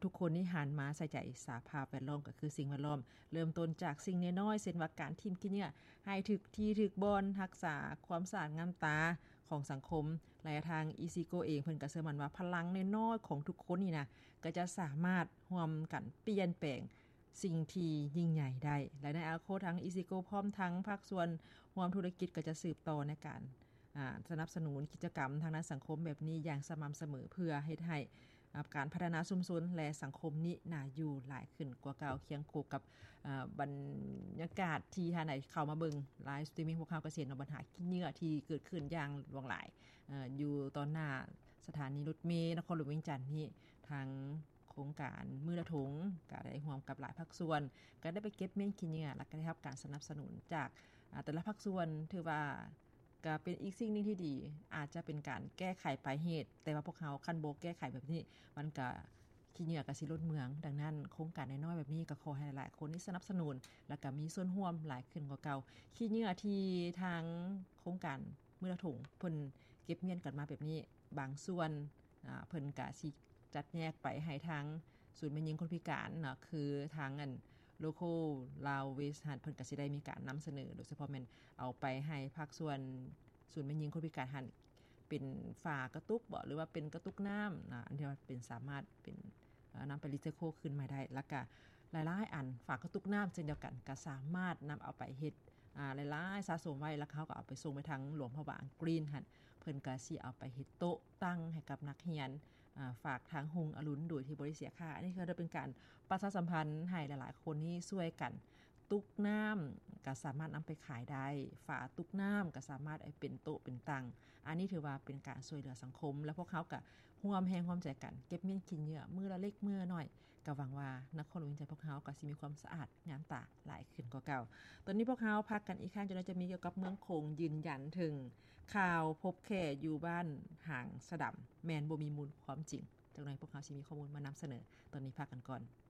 ทุกคนนี่หันมาใส่ใจสภาพแวดล้อมก็คือสิ่งแวดล้อมเริ่มต้นจากสิ่งน้อยๆเช่นว่าการทิ่มขี้เหงื่อให้ถึกที่ถึกบอนรักษาความสะอาดงามตาของสังคมและทางอีซิโกเองเพิ่นก็เชื่อมั่นว่าพลังน้อยๆของทุกคนนี่นะก็จะสามารถร่วมกันเปลี่ยนแปลงสิ่งที่ยิ่งใหญ่ได้และในอนาคตทางอีซิโกพร้อมทั้งภาคส่วนร่วมธุรกิจก็จะสืบต่อในการสนับสนุนกิจกรรมทางด้านสังคมแบบนี้อย่างสม่ำเสมอเพื่อเฮ็ดให้การพัฒนาชุมชนและสังคมนี้น่าอยู่หลายขึ้นกว่าเก่าเคียงคู่กับบรรยากาศที่ท่านไหนเข้ามาเบิ่งไลฟ์สตรีมมิ่งพวกเขาก็เห็นปัญหาขี้เหงื่อที่เกิดขึ้นอย่างหลวงหลายอยู่ตอนหน้าสถานีรถเมล์นครหลวงเวียงจันทน์นี่ทางโครงการมือละถุงก็ได้ร่วมกับหลายภาคส่วนก็ได้ไปเก็บเม่นขี้เหงื่อและก็ได้รับการสนับสนุนจากแต่ละภาคส่วนถือว่าก็เป็นอีกสิ่งนึงที่ดีอาจจะเป็นการแก้ไขปลายเหตุแต่ว่าพวกเขาคันโบแก้ไขแบบนี้มันก็ขี้เหงื่อก็สิลดเมืองดังนั้นโครงการน้อยๆแบบนี้ก็ขอให้หลายๆคนที่สนับสนุนแล้วก็มีส่วนร่วมหลายขึ้นกว่าเก่าขี้เหงื่อที่ทางโครงการมือละถุงเพิ่นเก็บเมียนกันมาแบบนี้บางส่วนเพิ่นก็สิจัดแยกไปให้ทางศูนย์แม่หญิงคนพิการเนาะคือทางlocal Lao West หันเพิ่นก็สิได้มีการนำเสนอโดยเฉพาะแม่นเอาไปให้ภาคส่วนศูนย์แม่หญิงคนพิการหันเป็นฝากระตุกบ่หรือว่าเป็นกระตุกน้ำอันที่ว่าเป็นสามารถเป็นนำไปรีไซเคิลขึ้นมาได้แล้วก็หลายๆอันฝากระตุกน้ำเช่นเดียวกันก็สามารถนำเอาไปเฮ็ดหลายๆสะสมไว้แล้วเขาก็เอาไปส่งไปทางหลวงพระบางกรีนหั่นเพิ่นก็สิเอาไปเฮ็ดโต๊ะตั้งให้กับนักเรียนฝากทางหุงอรุณโดยที่บ่ได้เสียค่าอันนี้คือเป็นการประชาสัมพันธ์ให้หลายๆคนนี้ช่วยกันตุกน้ำก็สามารถนำไปขายได้ฝาตุกน้ำก็สามารถเป็นโต๊ะเป็นตังอันนี้ถือว่าเป็นการช่วยเหลือสังคมและพวกเขาก็ร่วมแรงร่วมใจกันเก็บเม่นขี้เหงื่อมื้อละเล็กมื้อน้อยก็หวังว่านครหลวงใจพวกเขาก็สิมีความสะอาดงามตาหลายขึ้นกว่าเก่าตอนนี้พวกเขาพักกันอีกครั้งจนจะมีเกี่ยวกับเมืองคงยืนยันถึงข่าวพบแค่อยู่บ้านห่างสะดํแม่นบ่มีมูลความจริงจังได๋พวกเขาสิมีข้อมูลมานำเสนอตอนนี้พักกันก่อน